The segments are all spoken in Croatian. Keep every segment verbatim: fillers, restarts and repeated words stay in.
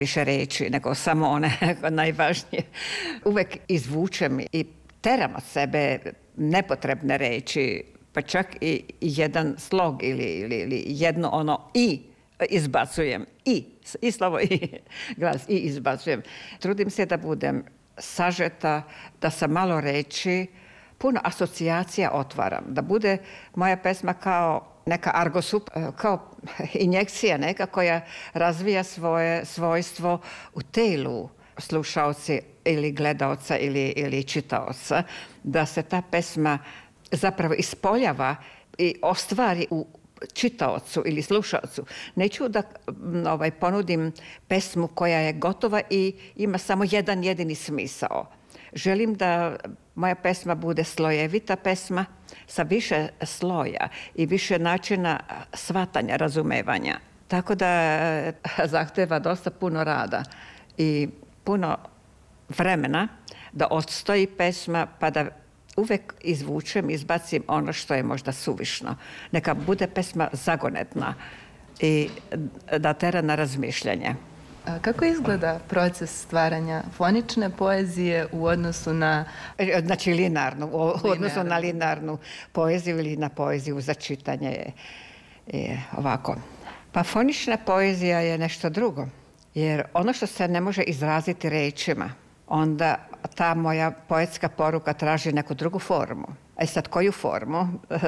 više reći nego samo one najvažnije. Uvek izvučem i teram od sebe nepotrebne reči, pa čak i jedan slog ili, ili, ili jedno ono i izbacujem. I, i slovo i, glas i izbacujem. Trudim se da budem sažeta, da sa malo reči, puno asocijacija otvaram. Da bude moja pesma kao neka argosup, kao injekcija neka koja razvija svoje svojstvo u telu slušaoci ili gledaoca ili, ili čitaoca. Da se ta pesma zapravo ispoljava i ostvari u čitaocu ili slušaocu. Neću da ovaj, ponudim pesmu koja je gotova i ima samo jedan jedini smisao. Želim da moja pesma bude slojevita pesma sa više sloja i više načina shvatanja, razumevanja. Tako da zahteva dosta puno rada i puno vremena da odstoji pesma pa da uvek izvučem, izbacim ono što je možda suvišno. Neka bude pesma zagonetna i da tera na razmišljanje. A kako izgleda proces stvaranja fonične poezije u odnosu na... Znači linarnu, u odnosu na linarnu poeziju ili na poeziju za čitanje je, je ovako. Pa fonična poezija je nešto drugo, jer ono što se ne može izraziti rečima, onda ta moja poetska poruka traži neku drugu formu. E sad, koju formu?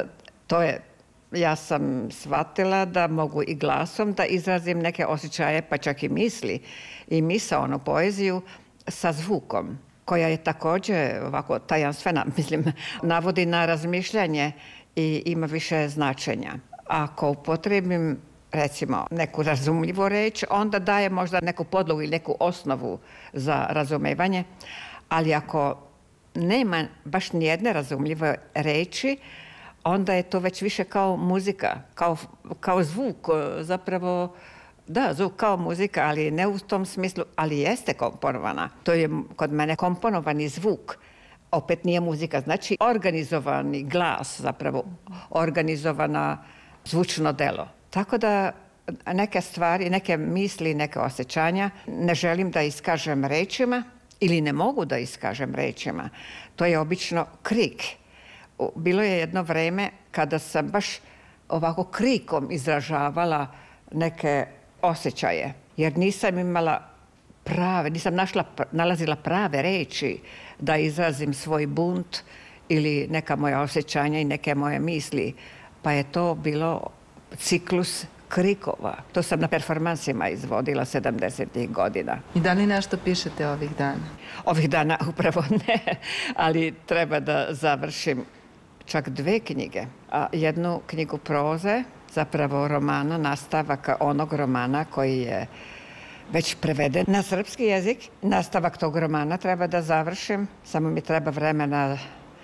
To je, ja sam shvatila da mogu i glasom da izrazim neke osjećaje, pa čak i misli i misaonu poeziju sa zvukom, koja je također ovako tajanstvena, mislim, navodi na razmišljanje i ima više značenja. Ako upotrebim recimo neku razumljivu reč, onda daje možda neku podlogu ili neku osnovu za razumevanje, ali ako nema baš nijedne razumljive reči, onda je to već više kao muzika, kao, kao zvuk, zapravo, da, zvuk kao muzika, ali ne u tom smislu, ali jeste komponovana. To je kod mene komponovani zvuk, opet nije muzika, znači organizovani glas, zapravo organizovana zvučno delo. Tako da neke stvari, neke misli, neke osjećanja ne želim da iskažem rečima ili ne mogu da iskažem rečima. To je obično krik. Bilo je jedno vreme kada sam baš ovako krikom izražavala neke osjećaje, jer nisam imala prave, nisam našla, nalazila prave reči da izrazim svoj bunt ili neka moja osjećanja i neke moje misli. Pa je to bilo ciklus krikova. To sam na performansima izvodila sedamdesetih godina. I da li nešto pišete ovih dana? Ovih dana upravo ne, ali treba da završim čak dve knjige. A jednu knjigu proze, zapravo romana, nastavak onog romana koji je već preveden na srpski jezik. Nastavak tog romana treba da završim, samo mi treba vremena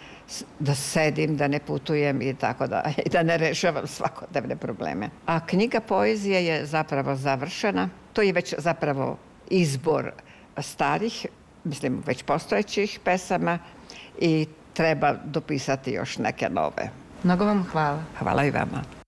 da sedim, da ne putujem i tako da, i da ne rešavam svakodnevne probleme. A knjiga poezije je zapravo završena. To je već zapravo izbor starih, mislim već postojećih pesama i treba dopisati još neke nove. Mnogo vam hvala. Hvala i vama.